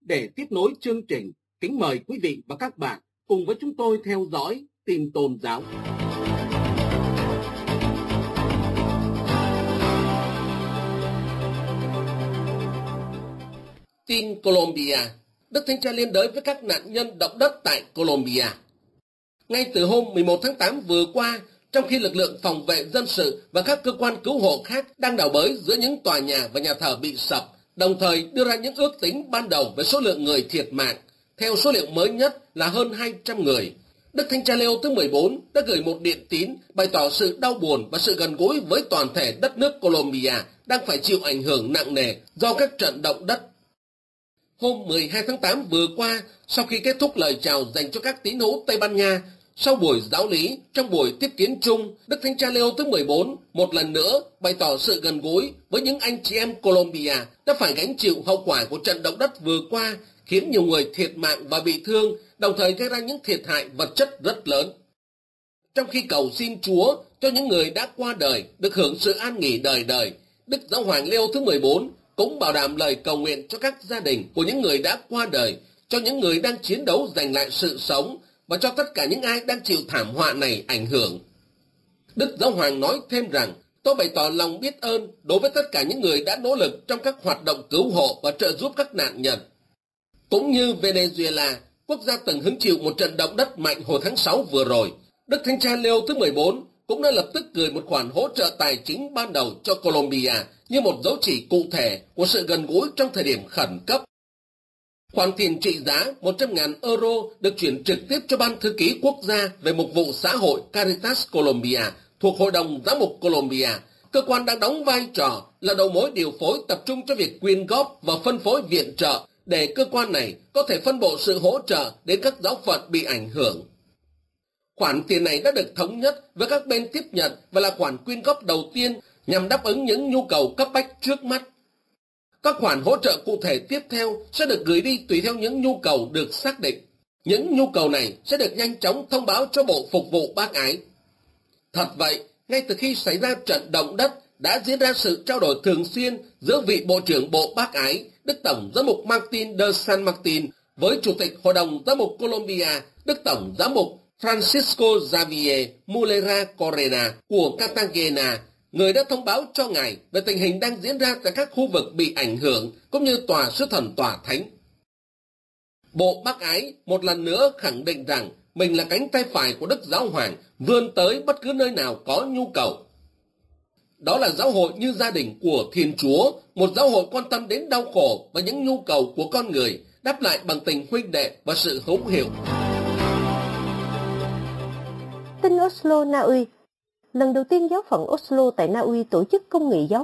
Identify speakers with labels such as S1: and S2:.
S1: Để tiếp nối chương trình, kính mời quý vị và các bạn cùng với chúng tôi theo dõi tin tôn giáo. Tin Colombia. Đức Thánh Cha liên đới với các nạn nhân động đất tại Colombia. Ngay từ hôm 11 tháng 8 vừa qua, trong khi lực lượng phòng vệ dân sự và các cơ quan cứu hộ khác đang đào bới giữa những tòa nhà và nhà thờ bị sập, đồng thời đưa ra những ước tính ban đầu về số lượng người thiệt mạng, theo số liệu mới nhất là hơn 200 người. Đức Thánh Cha Leo thứ 14 đã gửi một điện tín bày tỏ sự đau buồn và sự gần gũi với toàn thể đất nước Colombia đang phải chịu ảnh hưởng nặng nề do các trận động đất. Hôm 12 tháng 8 vừa qua, sau khi kết thúc lời chào dành cho các tín hữu Tây Ban Nha, sau buổi giáo lý, trong buổi tiếp kiến chung, Đức Thánh Cha Leo thứ 14 một lần nữa bày tỏ sự gần gũi với những anh chị em Colombia đã phải gánh chịu hậu quả của trận động đất vừa qua, khiến nhiều người thiệt mạng và bị thương, đồng thời gây ra những thiệt hại vật chất rất lớn. Trong khi cầu xin Chúa cho những người đã qua đời được hưởng sự an nghỉ đời đời, Đức Giáo hoàng Leo thứ 14 cũng bảo đảm lời cầu nguyện cho các gia đình của những người đã qua đời, cho những người đang chiến đấu giành lại sự sống và cho tất cả những ai đang chịu thảm họa này ảnh hưởng. Đức Giáo hoàng nói thêm rằng, tôi bày tỏ lòng biết ơn đối với tất cả những người đã nỗ lực trong các hoạt động cứu hộ và trợ giúp các nạn nhân. Cũng như Venezuela, quốc gia từng hứng chịu một trận động đất mạnh hồi tháng 6 vừa rồi, Đức Thánh Cha Leo thứ 14 cũng đã lập tức gửi một khoản hỗ trợ tài chính ban đầu cho Colombia như một dấu chỉ cụ thể của sự gần gũi trong thời điểm khẩn cấp. Khoản tiền trị giá 100.000 euro được chuyển trực tiếp cho Ban Thư ký Quốc gia về Mục vụ Xã hội Caritas Colombia thuộc Hội đồng Giám mục Colombia, cơ quan đang đóng vai trò là đầu mối điều phối tập trung cho việc quyên góp và phân phối viện trợ để cơ quan này có thể phân bổ sự hỗ trợ đến các giáo phận bị ảnh hưởng. Khoản tiền này đã được thống nhất với các bên tiếp nhận và là khoản quyên góp đầu tiên nhằm đáp ứng những nhu cầu cấp bách trước mắt. Các khoản hỗ trợ cụ thể tiếp theo sẽ được gửi đi tùy theo những nhu cầu được xác định. Những nhu cầu này sẽ được nhanh chóng thông báo cho Bộ Phục vụ Bác Ái. Thật vậy, ngay từ khi xảy ra trận động đất, đã diễn ra sự trao đổi thường xuyên giữa vị Bộ trưởng Bộ Bác Ái, Đức Tổng Giám mục Martin de San Martin, với Chủ tịch Hội đồng Giám mục Colombia, Đức Tổng Giám mục Francisco Javier Mulera Corena của Cartagena, người đã thông báo cho ngài về tình hình đang diễn ra tại các khu vực bị ảnh hưởng, cũng như tòa sứ thần tòa thánh. Bộ Bác Ái một lần nữa khẳng định rằng mình là cánh tay phải của Đức Giáo Hoàng, vươn tới bất cứ nơi nào có nhu cầu. Đó là giáo hội như gia đình của Thiên Chúa, một giáo hội quan tâm đến đau khổ và những nhu cầu của con người, đáp lại bằng tình huynh đệ và sự hữu hiệu.
S2: Tin Oslo, Na Uy. Lần đầu tiên giáo phận Oslo tại Na Uy tổ chức công nghị giáo